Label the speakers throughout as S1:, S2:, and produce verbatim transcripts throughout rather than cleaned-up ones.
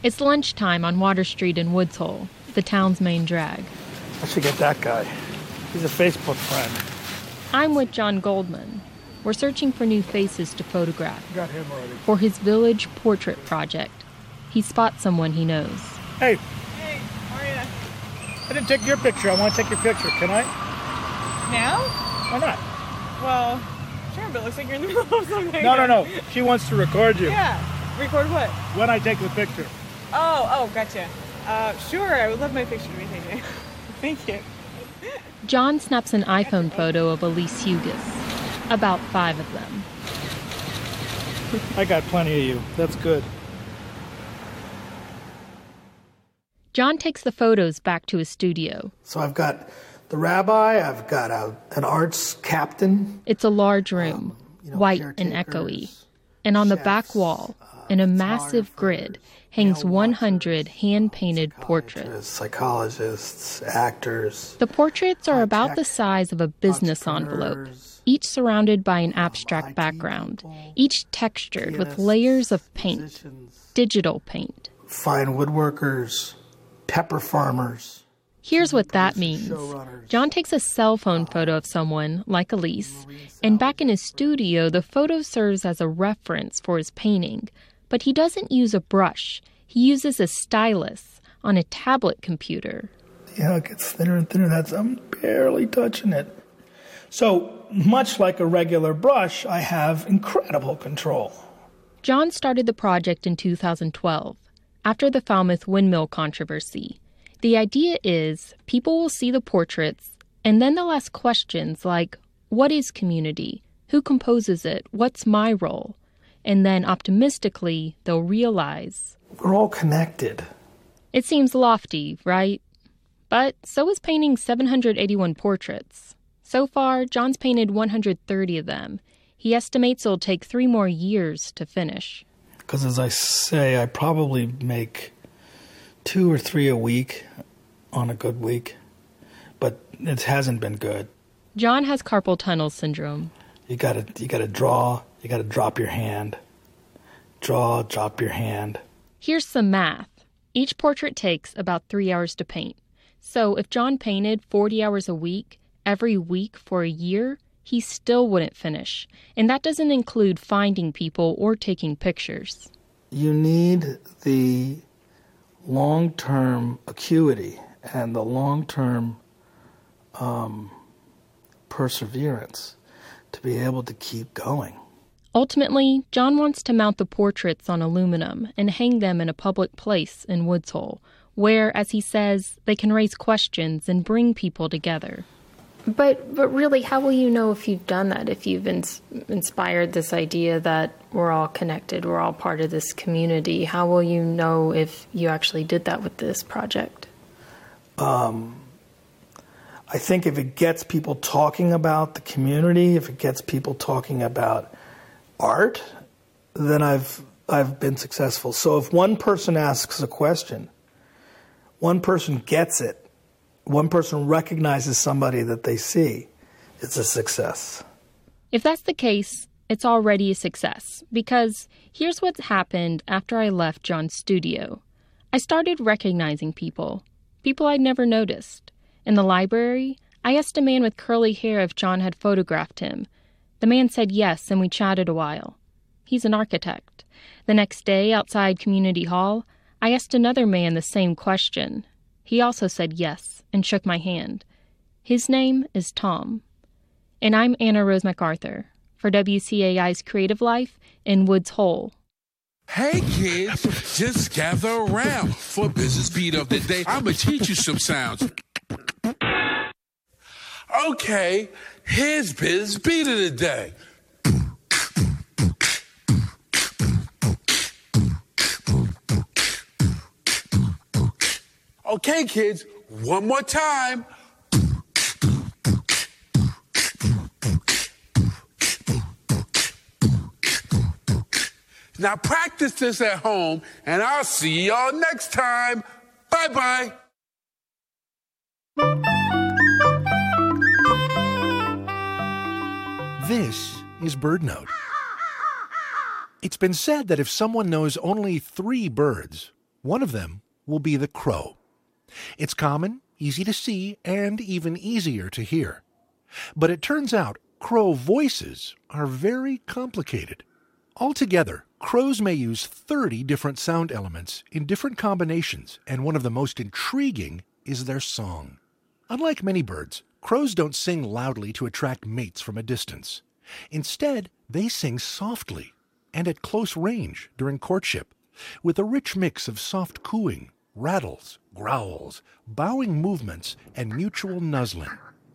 S1: It's lunchtime on Water Street in Woods Hole, the town's main drag.
S2: I should get that guy. He's a Facebook friend.
S1: I'm with John Goldman. We're searching for new faces to photograph.
S2: Got him already.
S1: For his village portrait project. He spots someone he knows.
S2: Hey.
S3: Hey, how are you?
S2: I didn't take your picture. I want to take your picture. Can I?
S3: Now?
S2: Why not?
S3: Well, sure, but it looks like you're in the middle of something.
S2: No, no, no. She wants to record you.
S3: Yeah. Record what?
S2: When I take the picture.
S3: Oh, oh, gotcha. Uh, sure, I would love my picture to be taken. Thank you.
S1: John snaps an iPhone photo of Elise Hugas. About five of them.
S2: I got plenty of you. That's good.
S1: John takes the photos back to his studio.
S2: So I've got the rabbi, I've got a, an arts captain.
S1: It's a large room,
S2: um, you know,
S1: white and echoey. And on the back wall, in a massive grid, hangs one hundred hand-painted portraits.
S2: Psychologists, actors.
S1: The portraits are about the size of a business envelope, each surrounded by an abstract background, each textured with layers of paint, digital paint.
S2: Fine woodworkers, pepper farmers.
S1: Here's what that means. John takes a cell phone photo of someone, like Elise, and back in his studio, the photo serves as a reference for his painting. But he doesn't use a brush. He uses a stylus on a tablet computer.
S2: Yeah, it gets thinner and thinner. That's I'm barely touching it. So, much like a regular brush, I have incredible control.
S1: John started the project in two thousand twelve, after the Falmouth windmill controversy. The idea is people will see the portraits, and then they'll ask questions like, what is community? Who composes it? What's my role? And then, optimistically, they'll realize...
S2: we're all connected.
S1: It seems lofty, right? But so is painting seven hundred eighty-one portraits. So far, John's painted one hundred thirty of them. He estimates it'll take three more years to finish.
S2: Because as I say, I probably make two or three a week on a good week. But it hasn't been good.
S1: John has carpal tunnel syndrome.
S2: You gotta, you gotta draw... You got to drop your hand. Draw, drop your hand.
S1: Here's some math. Each portrait takes about three hours to paint. So if John painted forty hours a week, every week for a year, he still wouldn't finish. And that doesn't include finding people or taking pictures.
S2: You need the long-term acuity and the long-term um, perseverance to be able to keep going.
S1: Ultimately, John wants to mount the portraits on aluminum and hang them in a public place in Woods Hole, where, as he says, they can raise questions and bring people together.
S4: But but really, how will you know if you've done that, if you've ins- inspired this idea that we're all connected, we're all part of this community? How will you know if you actually did that with this project?
S2: Um, I think if it gets people talking about the community, if it gets people talking about art, then I've I've been successful. So if one person asks a question, one person gets it, one person recognizes somebody that they see, it's a success.
S1: If that's the case, it's already a success, because here's what's happened after I left John's studio. I started recognizing people, people I'd never noticed. In the library, I asked a man with curly hair if John had photographed him. The man said yes, and we chatted a while. He's an architect. The next day, outside Community Hall, I asked another man the same question. He also said yes, and shook my hand. His name is Tom. And I'm Anna Rose MacArthur for W C A I's Creative Life in Woods Hole.
S5: Hey kids, just gather around for Business Beat of the Day. I'm going to teach you some sounds. Okay, here's Biz Beat of the Day. Okay, kids, one more time. Now practice this at home, and I'll see y'all next time. Bye-bye.
S6: This is BirdNote. It's been said that if someone knows only three birds, One of them will be the crow. It's common, easy to see, and even easier to hear. But it turns out crow voices are very complicated. Altogether, crows may use thirty different sound elements in different combinations, and one of the most intriguing is their song. Unlike many birds, crows don't sing loudly to attract mates from a distance. Instead, they sing softly and at close range during courtship, with a rich mix of soft cooing, rattles, growls, bowing movements, and mutual nuzzling.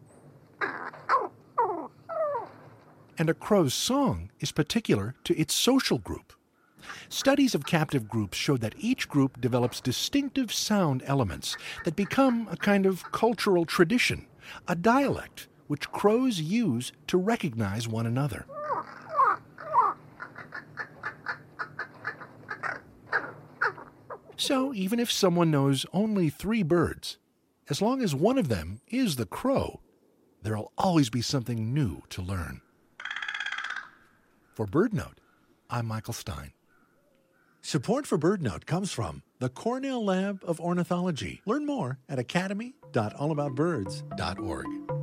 S6: And a crow's song is particular to its social group. Studies of captive groups show that each group develops distinctive sound elements that become a kind of cultural tradition, a dialect which crows use to recognize one another. So even if someone knows only three birds, as long as one of them is the crow, there'll always be something new to learn. For BirdNote, I'm Michael Stein. Support for BirdNote comes from the Cornell Lab of Ornithology. Learn more at academy dot all about birds dot org.